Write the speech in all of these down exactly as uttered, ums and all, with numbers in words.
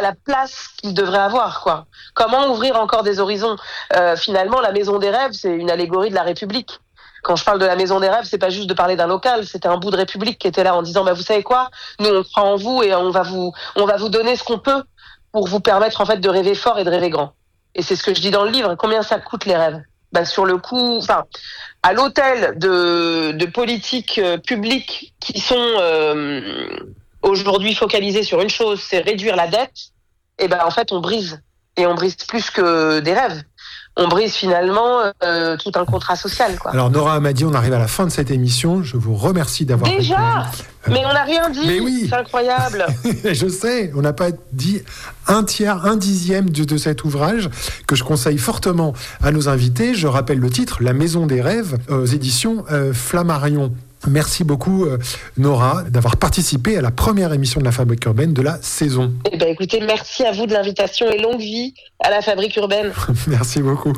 la place qu'il devrait avoir, quoi. Comment ouvrir encore des horizons ? Euh, finalement, la Maison des Rêves, c'est une allégorie de la République. Quand je parle de la Maison des Rêves, c'est pas juste de parler d'un local, c'était un bout de République qui était là en disant, bah, vous savez quoi ? Nous, on croit en vous et on va vous, on va vous donner ce qu'on peut pour vous permettre, en fait, de rêver fort et de rêver grand. Et c'est ce que je dis dans le livre. Combien ça coûte les rêves ? Bah, sur le coup, enfin, à l'hôtel de, de politiques euh, publiques qui sont euh, aujourd'hui focalisées sur une chose, c'est réduire la dette. Et ben, en fait, on brise. Et on brise plus que des rêves. On brise finalement euh, tout un contrat social, quoi. Alors Nora Hamadi, on arrive à la fin de cette émission. Je vous remercie d'avoir déjà répondu. Mais on n'a rien dit. Mais oui. C'est incroyable. Je sais, on n'a pas dit un tiers, un dixième de, de cet ouvrage que je conseille fortement à nos invités. Je rappelle le titre, La Maison des Rêves, aux éditions euh, Flammarion. Merci beaucoup euh, Nora d'avoir participé à la première émission de la Fabrique urbaine de la saison. Eh ben écoutez, merci à vous de l'invitation et longue vie à la Fabrique urbaine. Merci beaucoup.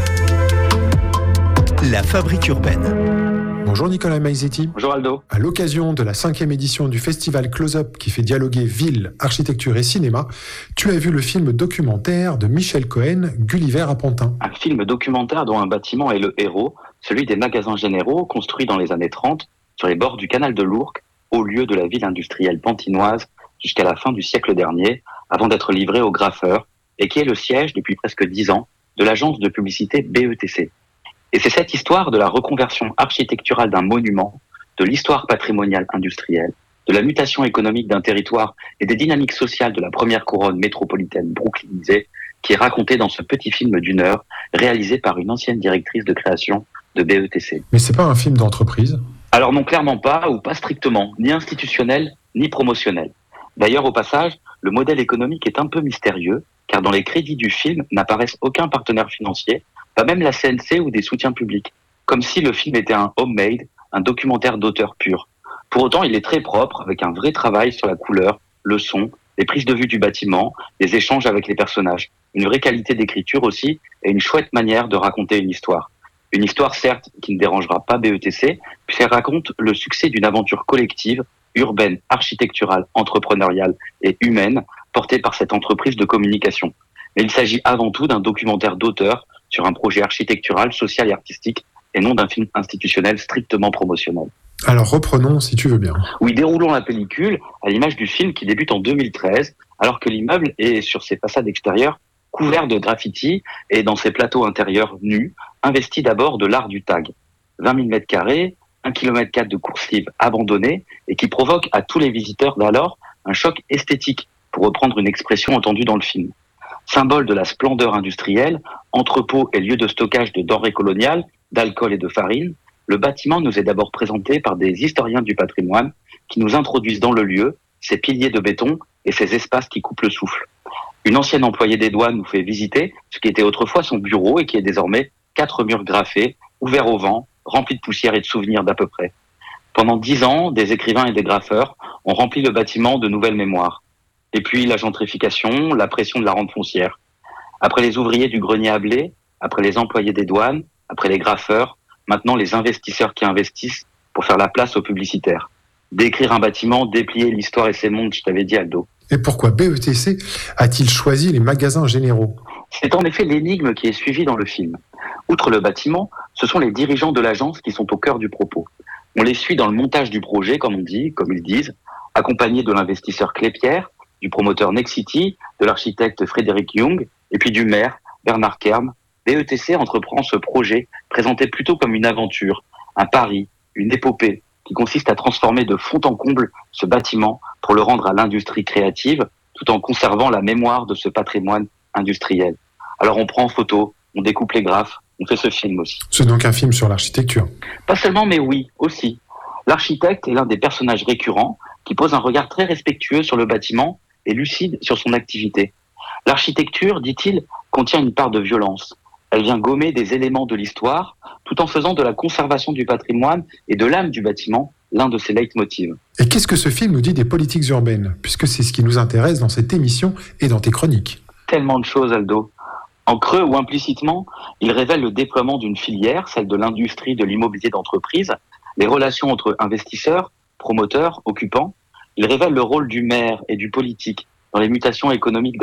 La Fabrique urbaine. Bonjour Nicolas Maizetti. Bonjour Aldo. À l'occasion de la cinquième édition du festival Close-Up qui fait dialoguer ville, architecture et cinéma, tu as vu le film documentaire de Michel Cohen, Gulliver à Pantin. Un film documentaire dont un bâtiment est le héros, celui des magasins généraux construits dans les années trente sur les bords du canal de l'Ourcq, au lieu de la ville industrielle pantinoise jusqu'à la fin du siècle dernier, avant d'être livré aux graffeurs, et qui est le siège depuis presque dix ans de l'agence de publicité B E T C. Et c'est cette histoire de la reconversion architecturale d'un monument, de l'histoire patrimoniale industrielle, de la mutation économique d'un territoire et des dynamiques sociales de la première couronne métropolitaine brooklynisée qui est racontée dans ce petit film d'une heure, réalisé par une ancienne directrice de création de B E T C. Mais c'est pas un film d'entreprise ? Alors non, clairement pas, ou pas strictement, ni institutionnel, ni promotionnel. D'ailleurs, au passage, le modèle économique est un peu mystérieux, car dans les crédits du film n'apparaissent aucun partenaire financier, pas même la C N C ou des soutiens publics, comme si le film était un homemade, un documentaire d'auteur pur. Pour autant, il est très propre, avec un vrai travail sur la couleur, le son, les prises de vue du bâtiment, les échanges avec les personnages, une vraie qualité d'écriture aussi, et une chouette manière de raconter une histoire. Une histoire, certes, qui ne dérangera pas B E T C, puisqu'elle raconte le succès d'une aventure collective, urbaine, architecturale, entrepreneuriale et humaine, portée par cette entreprise de communication. Mais il s'agit avant tout d'un documentaire d'auteur sur un projet architectural, social et artistique, et non d'un film institutionnel strictement promotionnel. Alors reprenons, si tu veux bien. Oui, déroulons la pellicule à l'image du film qui débute en deux mille treize, alors que l'immeuble est, sur ses façades extérieures, couvert de graffitis et dans ses plateaux intérieurs nus, investi d'abord de l'art du tag. vingt mille mètres carrés, un kilomètre quatre de coursives abandonnées et qui provoque à tous les visiteurs d'alors un choc esthétique, pour reprendre une expression entendue dans le film. Symbole de la splendeur industrielle, entrepôt et lieu de stockage de denrées coloniales, d'alcool et de farine, le bâtiment nous est d'abord présenté par des historiens du patrimoine qui nous introduisent dans le lieu, ses piliers de béton et ses espaces qui coupent le souffle. Une ancienne employée des douanes nous fait visiter ce qui était autrefois son bureau et qui est désormais quatre murs graffés, ouverts au vent, remplis de poussière et de souvenirs d'à peu près. Pendant dix ans, des écrivains et des graffeurs ont rempli le bâtiment de nouvelles mémoires. Et puis la gentrification, la pression de la rente foncière. Après les ouvriers du grenier à blé, après les employés des douanes, après les graffeurs, maintenant les investisseurs qui investissent pour faire la place aux publicitaires. Décrire un bâtiment, déplier l'histoire et ses mondes, je t'avais dit Aldo. Et pourquoi B E T C a-t-il choisi les magasins généraux ? C'est en effet l'énigme qui est suivie dans le film. Outre le bâtiment, ce sont les dirigeants de l'agence qui sont au cœur du propos. On les suit dans le montage du projet, comme on dit, comme ils disent, accompagnés de l'investisseur Clépierre, du promoteur Nexity, de l'architecte Frédéric Young, et puis du maire, Bernard Kerm. B E T C entreprend ce projet, présenté plutôt comme une aventure, un pari, une épopée, qui consiste à transformer de fond en comble ce bâtiment pour le rendre à l'industrie créative, tout en conservant la mémoire de ce patrimoine industriel. Alors on prend en photo, on découpe les graphes, on fait ce film aussi. C'est donc un film sur l'architecture. Pas seulement, mais oui, aussi. L'architecte est l'un des personnages récurrents qui pose un regard très respectueux sur le bâtiment et lucide sur son activité. L'architecture, dit-il, contient une part de violence. Elle vient gommer des éléments de l'histoire, tout en faisant de la conservation du patrimoine et de l'âme du bâtiment l'un de ses leitmotivs. Et qu'est-ce que ce film nous dit des politiques urbaines ? Puisque c'est ce qui nous intéresse dans cette émission et dans tes chroniques. Tellement de choses, Aldo. En creux ou implicitement, il révèle le déploiement d'une filière, celle de l'industrie de l'immobilier d'entreprise, les relations entre investisseurs, promoteurs, occupants. Il révèle le rôle du maire et du politique dans les mutations économiques